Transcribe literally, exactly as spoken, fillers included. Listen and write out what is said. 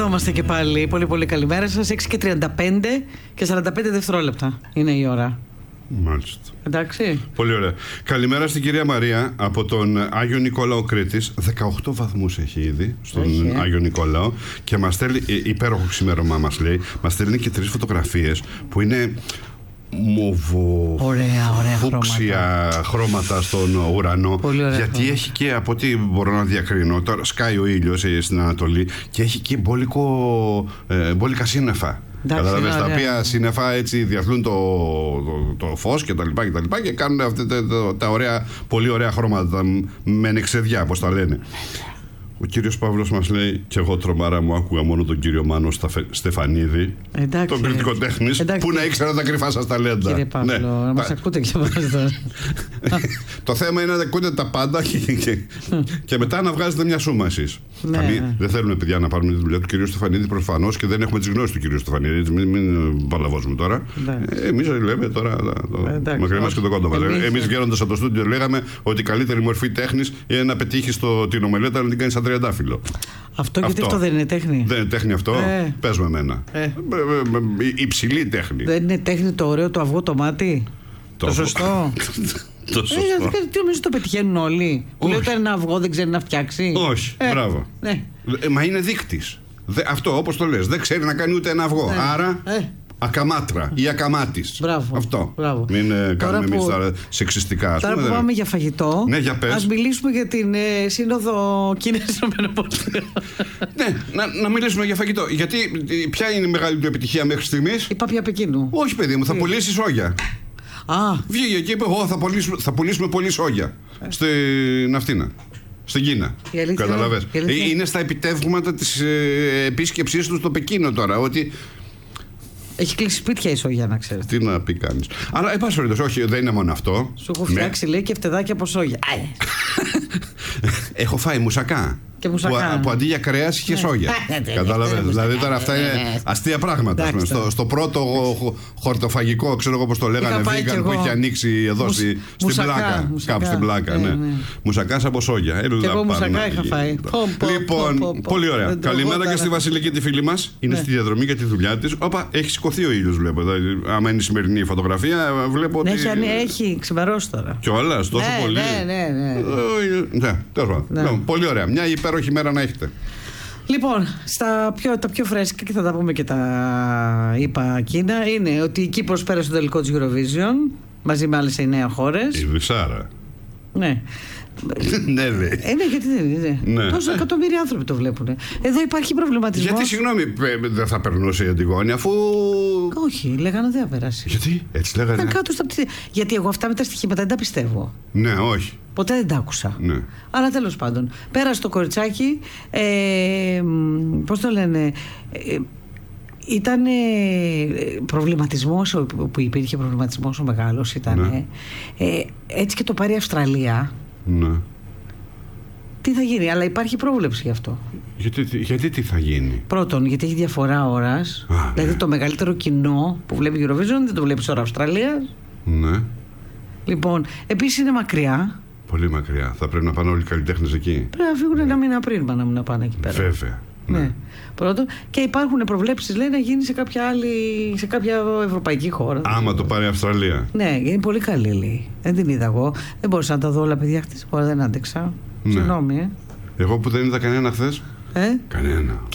Εδώ είμαστε και πάλι. Πολύ πολύ καλημέρα σας. έξι και τριάντα πέντε και σαράντα πέντε δευτερόλεπτα είναι η ώρα. Μάλιστα. Εντάξει. Πολύ ωραία. Καλημέρα στην κυρία Μαρία από τον Άγιο Νικόλαο Κρήτης. δεκαοκτώ βαθμούς έχει ήδη στον Έχει, ε. Άγιο Νικόλαο. Και μας στέλνει, υπέροχο ξημέρωμά μας λέει, μας στέλνει και τρεις φωτογραφίες που είναι μοβο, ωραία, ωραία φούξια χρώματα. χρώματα στον ουρανό. Γιατί χρώματα. έχει και, από ό,τι μπορώ να διακρίνω, τώρα σκάει ο ήλιος στην Ανατολή και έχει και μπόλικο, ε, μπόλικα σύννεφα. Κατάλαβες, τα οποία σύννεφα έτσι διαθλούν το, το, το φως και τα λοιπά και τα λοιπά και κάνουν αυτά τα, τα, τα ωραία, πολύ ωραία χρώματα με νεξεδιά, όπως τα λένε. Ο κύριος Παύλος μας λέει, και εγώ τρομάρα μου άκουγα μόνο τον κύριο Μάνο Σταφε, Στεφανίδη, εντάξει, τον κριτικό τέχνης, που να ήξερα τα κρυφά σας ταλέντα. Κύριε Παύλο, ναι, να μας ακούτε και εμάς τώρα. Το θέμα είναι να ακούτε τα πάντα και, και, και μετά να βγάζετε μια σούμα εσείς. Ναι, Καμί, ναι. Δεν θέλουμε, παιδιά, να πάρουμε τη δουλειά του κυρίου Στεφανίδη προφανώς και δεν έχουμε τις γνώσεις του κυρίου Στεφανίδη. Μην, μην παλαβώσουμε τώρα. Ε, εμείς λέμε τώρα το μακρύ μας και το κόντο μας. Εμείς βγαίνοντας από το στούντιο λέγαμε ότι η καλύτερη μορφή τέχνης είναι να πετύχεις την ομελέτα να την κάνεις σαν τριαντάφυλλο. Αυτό γιατί αυτό δεν είναι τέχνη. Δεν είναι τέχνη αυτό. Ε. Πες με εμένα. Ε. Υψηλή τέχνη. Δεν είναι τέχνη το ωραίο το αυγό το μάτι. Το, το σωστό. Το σωστό. Ε, τι νομίζω το πετυχαίνουν όλοι. Που λέει ότι ένα αυγό δεν ξέρει να φτιάξει. Όχι. Ε, μπράβο. Ναι. Ε, μα είναι δείκτης. Αυτό όπως το λες. Δεν ξέρει να κάνει ούτε ένα αυγό. Ε. Άρα. Ε. Ακαμάτρα ή ακαμάτης. Μπράβο. Αυτό. Μπράβο. Μην τώρα κάνουμε εμείς που... τα σεξιστικά. Τώρα πούμε, που πάμε για φαγητό, ναι, για πες. ας μιλήσουμε για την ε, Σύνοδο Κίνας-ΗΠΑ. Ναι, να, να μιλήσουμε για φαγητό. Γιατί ποια είναι η μεγάλη του επιτυχία μέχρι στιγμής? Η Πάπια Πεκίνου. Όχι, παιδί μου, θα πουλήσει σόγια. Α. Βγήκε και είπε: εγώ θα πουλήσουμε, θα πουλήσουμε πολύ σόγια ε. στην Αυτίνα. Στην Κίνα. Καταλαβες. Είναι στα επιτεύγματα της ε, επίσκεψής του στο Πεκίνο τώρα. Ότι έχει κλείσει σπίτια η σόγια, να ξέρετε. Τι να πει κανείς. Αλλά εν πάση περιπτώσει, όχι, δεν είναι μόνο αυτό. Σου έχω φτιάξει, ναι, λέει, και φτεδάκια από σόγια. Έχω φάει μουσακά. Και μουσακά. Που, που αντί για κρέας είχε σόγια. Κατάλαβες. Δηλαδή τώρα αυτά είναι αστεία πράγματα. Στο, στο πρώτο χορτοφαγικό, ξέρω εγώ πώς το λέγανε, vegan που είχε ανοίξει εδώ στην πλάκα. Κάπου στην πλάκα. Μουσακάς από σόγια. Και εγώ μουσακά είχα φάει. Λοιπόν, πολύ ωραία. Καλημέρα και στη Βασιλική τη φίλη μας. Είναι στη διαδρομή για τη δουλειά της. Όπα, έχει σηκωθεί ο ήλιος, βλέπω. Άμα είναι η σημερινή φωτογραφία, βλέπω ότι. Έχει ξημερώσει τώρα. Κιόλας, τόσο πολύ. Ναι, ναι, ναι. Τέλος πάντων. Πολύ ωραία. Μια υπέροχη μέρα να έχετε. Λοιπόν, στα πιο, τα πιο φρέσκα, και θα τα πούμε και τα είπα Κίνα, είναι ότι η Κύπρος πέρασε το τελικό της Eurovision μαζί με άλλες εννέα χώρες. Η Βρυσάρα. Ναι. Ναι, λέει. Ε, ναι, γιατί δεν είναι. Ναι. Τόσα εκατομμύρια άνθρωποι το βλέπουν. Εδώ υπάρχει προβληματισμός. Γιατί, συγγνώμη, δεν θα περνούσε η Αντιγόνη, αφού. Όχι, λέγανε δεν θα περάσει. Γιατί, έτσι λέγανε. Ήταν κάτω στα πτυχία. Γιατί εγώ αυτά με τα στοιχήματα δεν τα πιστεύω. Ναι, όχι. Ποτέ δεν τα άκουσα. Ναι. Αλλά τέλος πάντων, πέρασε το κοριτσάκι. Ε, πώς το λένε. Ε, ήταν προβληματισμός, που υπήρχε προβληματισμός ο μεγάλος ήταν. Ναι. Ε, έτσι και το πάρει η Αυστραλία. Ναι. Τι θα γίνει, αλλά υπάρχει πρόβλεψη γι' αυτό. Γιατί, γιατί τι θα γίνει? Πρώτον, γιατί έχει διαφορά ώρας. Α, δηλαδή ναι. Το μεγαλύτερο κοινό που βλέπει Eurovision δεν το βλέπει σε ώρα Αυστραλίας. Ναι. Λοιπόν, επίσης είναι μακριά. Πολύ μακριά. Θα πρέπει να πάνε όλοι οι καλλιτέχνες εκεί. Πρέπει να φύγουν ένα μήνα πριν να, να πάνε εκεί πέρα. Βέβαια. Ναι. Ναι. Πρώτον. Και υπάρχουν προβλέψεις, λέει, να γίνει σε κάποια άλλη, σε κάποια ευρωπαϊκή χώρα. Άμα το πάρει η Αυστραλία. Ναι, είναι πολύ καλή, λέει. Δεν την είδα εγώ. Δεν μπορούσα να τα δω όλα, παιδιά, χτες. Δεν άντεξα. Ναι. Συγγνώμη, ε. Εγώ που δεν είδα κανένα χθες. Ε? Κανένα.